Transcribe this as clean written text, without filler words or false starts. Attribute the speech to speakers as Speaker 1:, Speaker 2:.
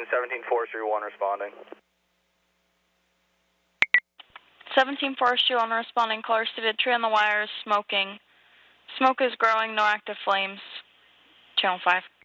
Speaker 1: 17 Forestry 1 responding.
Speaker 2: 17 Forestry 1 responding. Caller stated tree on the wire is smoking. Smoke is growing, no active flames. Channel 5.